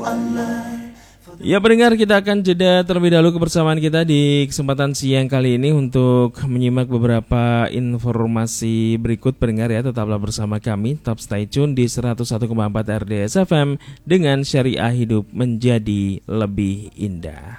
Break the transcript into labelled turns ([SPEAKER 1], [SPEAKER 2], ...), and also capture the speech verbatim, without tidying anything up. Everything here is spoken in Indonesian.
[SPEAKER 1] Ya pendengar, kita akan jeda terlebih dahulu kebersamaan kita di kesempatan siang kali ini untuk menyimak beberapa informasi berikut pendengar ya. Tetaplah bersama kami, tetap stay tune di seratus satu koma empat R D S F M dengan Syariah Hidup Menjadi Lebih Indah.